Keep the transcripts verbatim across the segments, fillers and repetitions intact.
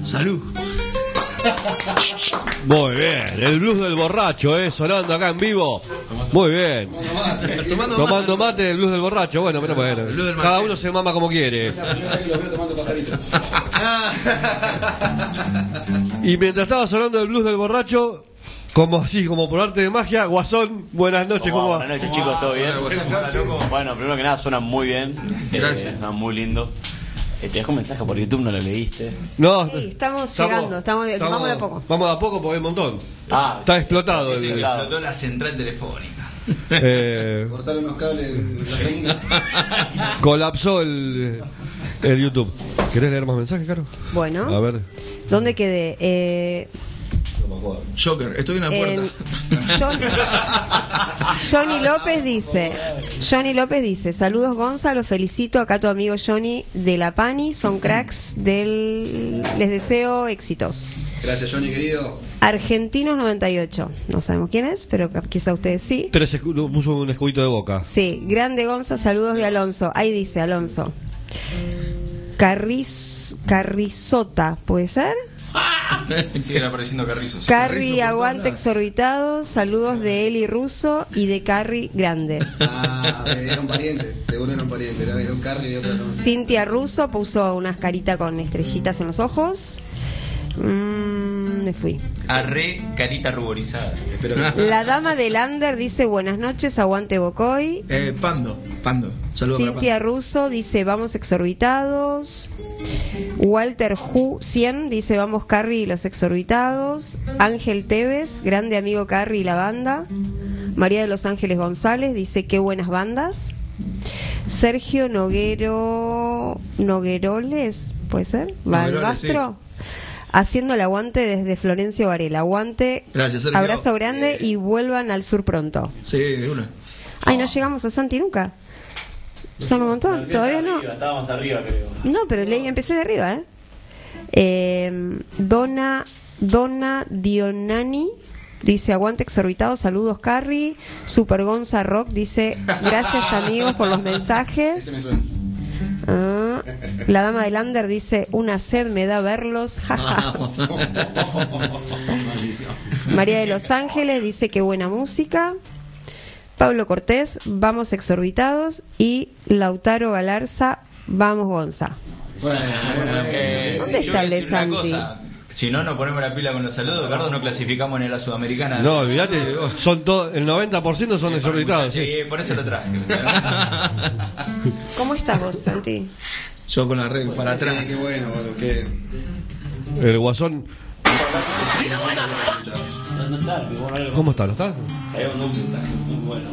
Salud. Muy bien, el blues del borracho, eh, sonando acá en vivo. Muy bien. Tomando, Tomando mate, el blues del borracho. Bueno, pero bueno. Cada uno se mama como quiere. Y mientras estaba sonando el blues del borracho, como así, como por arte de magia, Guasón, buenas noches, ¿cómo va? Buenas noches, chicos, ¿todo bien? Bueno, primero que nada suena muy bien. Gracias. Eh, suena muy lindo. Eh, te dejo un mensaje por YouTube, no lo leíste. No, Sí, estamos llegando, estamos de- vamos de a poco. Vamos de a poco porque hay un montón. Ah, Está sí. explotado. Sí, el- claro. Explotó la central telefónica. eh, Cortaron unos cables la técnica. colapsó el, el YouTube. ¿Querés leer más mensajes, Caro? Bueno, A ver. ¿dónde quedé? Eh, Joker, estoy en la puerta. en- Johnny, Johnny López dice, Johnny López dice, saludos Gonzalo, felicito acá a tu amigo Johnny de La Pani, son cracks del, les deseo éxitos. Gracias, Johnny, querido. Argentinos noventa y ocho, no sabemos quién es, pero quizá ustedes sí. Tres escu- puso un escudito de boca. Sí, grande Gonza, saludos de Alonso. Ahí dice Alonso. Carriz, Carrizota, ¿puede ser? Siguen apareciendo carrizos. Carri, aguante exorbitados. Saludos de Eli Russo y de Carri Grande. Ah, eran parientes, seguro eran parientes. Era un carry de otra no. Cintia Russo puso unas caritas con estrellitas en los ojos. Mm, me fui. Arre, carita ruborizada. Espero que... La dama del Under dice buenas noches, aguante Bocoy. Eh, Pando, Pando. Saludos para Cintia Russo dice vamos exorbitados. Walter Hu cien dice vamos Carri y los exorbitados. Ángel Tevez, grande amigo Carri y la banda. María de los Ángeles González dice qué buenas bandas. Sergio Noguero Nogueroles, ¿puede ser? Nogueroles, Balbastro. Haciendo el aguante desde Florencio Varela. Aguante, Gracias, Sergio. abrazo grande y vuelvan al sur pronto. Sí, de una. Ay, no llegamos a Santi nunca. Son un montón, todavía no. Estábamos arriba, creo. No, pero leí, empecé de arriba, ¿eh? eh Dona, Dona Dionani dice aguante exorbitado, saludos Carri. Super Gonza Rock dice gracias amigos por los Ese me mensajes. suena. Ah, la dama del Under dice una sed me da verlos, jaja. María de los Ángeles dice que buena música. Pablo Cortés, vamos exorbitados. Y Lautaro Galarza, vamos Gonza. Bueno, Eh, ¿Dónde yo está voy a el de decir una Santi? cosa. Si no nos ponemos la pila con los saludos, Ricardo, no clasificamos en la Sudamericana. No, olvídate, son todo, el noventa por ciento son Eh, exorbitados. Sí, Sí. por eso lo traje. ¿Cómo estás vos, Santi? Yo con la red para atrás. sí, qué bueno, boludo, qué... El Guasón. ¿Cómo está? ¿Lo está? Hay un mensaje muy bueno.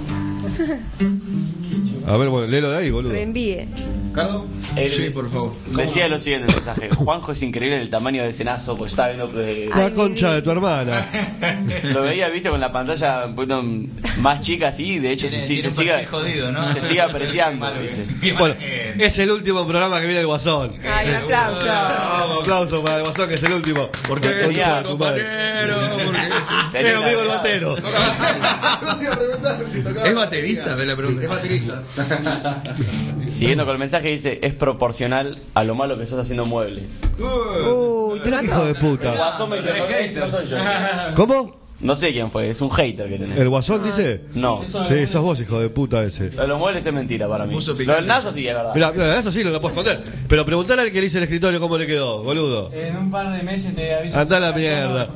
A ver, bueno, léelo de ahí, boludo. Reenvíe. ¿Cardo? Él Sí, es- por favor. Decía lo siguiente el mensaje. Juanjo es increíble el tamaño de ese nazo, pues estaba viendo que La concha de tu hermana. lo veía, viste, con la pantalla un poquito más chica así, de hecho Tiene- sí, tiene se un sigue perfil jodido, ¿no? se sigue apreciando, Qué dice. qué Bueno, mala gente. es el último programa que viene el Guasón. Ay, un aplauso. Vamos, aplauso para el Guasón, que es el último. ¿Por qué La es concha un de tu madre. compañero? Porque es un- Tenía Es amigo el la- batero. No te iba a preguntar si tocaba. ¿Es baterista? Ve la Es pregunta. baterista. Siguiendo con el mensaje dice, es proporcional a lo malo que sos haciendo muebles. Uy, te Mirá qué mató. hijo de El puta. Guasón me interrogó, no soy yo. ¿Cómo? No sé quién fue, es un hater que tenés. ¿El Guasón dice? No, Sí, sos vos, hijo de puta ese. lo de los muebles es mentira para mí. puso Lo picante. del nazo sí es verdad. Mira, mira, eso sí no lo puedo esconder. Pero preguntale al que le hice el escritorio cómo le quedó, boludo. En un par de meses te aviso. Anda a la mierda.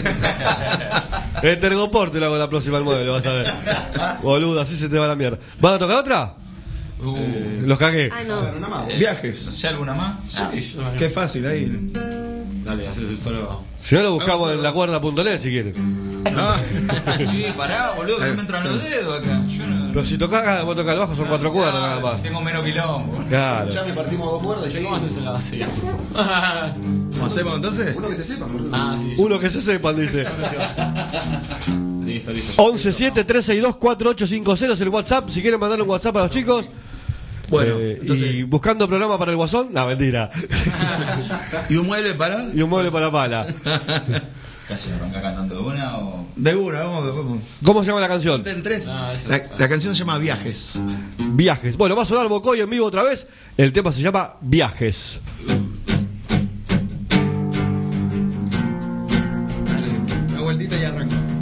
El Tergopor te lo hago la próxima al mueble, vas a ver. Boludo, así se te va la mierda. ¿Van a tocar otra? Uh, Los cagué. Ah, no. Bueno, una más. vos. Viajes. ¿Sé alguna más? Qué fácil ahí. Dale, haces solo. Si no lo buscamos en la cuerda punto net si quieren. Ah. Sí, pará, boludo, que no me entran los dedos acá. Yo no. Pero si tocás, vos tocás el bajo son cuatro cuerdas nada más. Tengo menos quilombo. Claro. Ya me partimos dos cuerdas y ¿Cómo seguimos. haces en la base? ¿Cómo hacemos entonces? Uno que se sepa, boludo. Ah, sí. Uno que se sepan, dice. Listo, listo. once siete tres seis dos cuatro ocho cinco cero es el WhatsApp. Si quieren mandar un WhatsApp a los chicos. Bueno, Eh, entonces. y buscando programa para el Guasón, no, mentira. ¿Y un mueble para? Y un mueble para pala. Casi arranca cantando de una o. De una, vamos, vamos. ¿Cómo se llama la canción? En tres. Ah, eso. La, la canción se llama Viajes. Viajes. Bueno, va a sonar Bocoy en vivo otra vez. El tema se llama Viajes. vueltita y arranco.